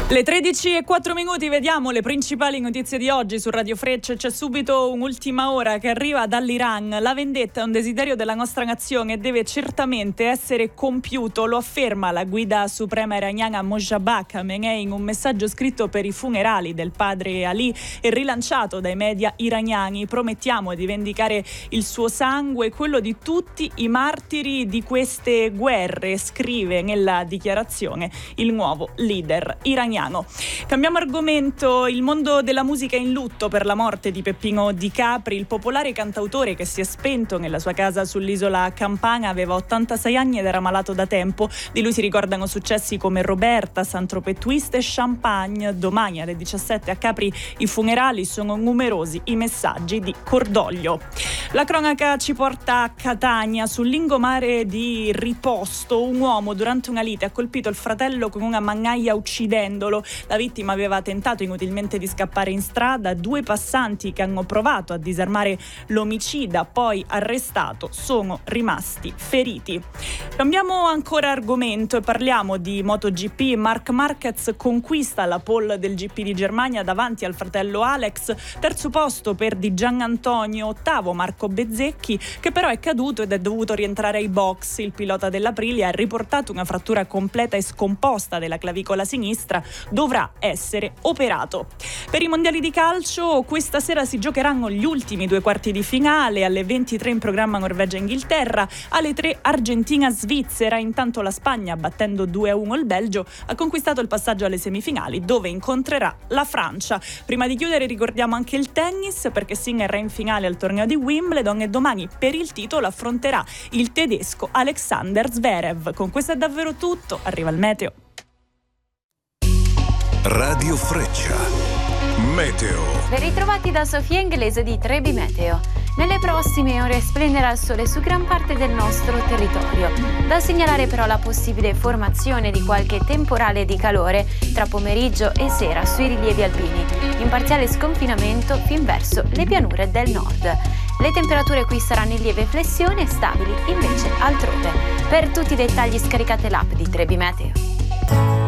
Le 13:04, vediamo le principali notizie di oggi su Radio Frecce. C'è subito un'ultima ora che arriva dall'Iran. La vendetta è un desiderio della nostra nazione e deve certamente essere compiuto, lo afferma la guida suprema iraniana Mojtaba Khamenei in un messaggio scritto per i funerali del padre Ali e rilanciato dai media iraniani. Promettiamo di vendicare il suo sangue e quello di tutti i martiri di queste guerre, scrive nella dichiarazione il nuovo leader iraniano. Cambiamo argomento. Il mondo della musica è in lutto per la morte di Peppino Di Capri. Il popolare cantautore, che si è spento nella sua casa sull'isola Campana, aveva 86 anni ed era malato da tempo. Di lui si ricordano successi come Roberta, Saint-Tropez Twist e Champagne. Domani alle 17 a Capri i funerali, sono numerosi i messaggi di cordoglio. La cronaca ci porta a Catania. Sul lungomare di Riposto un uomo durante una lite ha colpito il fratello con una mannaia uccidendolo. La vittima aveva tentato inutilmente di scappare in strada. 2 passanti che hanno provato a disarmare l'omicida, poi arrestato, sono rimasti feriti. Cambiamo ancora argomento e parliamo di MotoGP. Marc Marquez conquista la pole del GP di Germania davanti al fratello Alex. Terzo posto per Di Giannantonio, ottavo Marco Bezzecchi, che però è caduto ed è dovuto rientrare ai box. Il pilota dell'Aprilia ha riportato una frattura completa e scomposta della clavicola sinistra, dovrà essere operato. Per i mondiali di calcio questa sera si giocheranno gli ultimi 2 quarti di finale. Alle 23 in programma Norvegia-Inghilterra, alle 3 Argentina-Svizzera. Intanto la Spagna, battendo 2-1 il Belgio, ha conquistato il passaggio alle semifinali, dove incontrerà la Francia. Prima di chiudere ricordiamo anche il tennis, perché Sinner è in finale al torneo di Wimbledon e domani per il titolo affronterà il tedesco Alexander Zverev. Con questo è davvero tutto, arriva il meteo. Radio Freccia Meteo. Ben ritrovati da Sofia Inglese di Trebi Meteo. Nelle prossime ore splenderà il sole su gran parte del nostro territorio. Da segnalare però la possibile formazione di qualche temporale di calore tra pomeriggio e sera sui rilievi alpini, in parziale sconfinamento fin verso le pianure del nord. Le temperature qui saranno in lieve flessione e stabili invece altrove. Per tutti i dettagli scaricate l'app di Trebi Meteo.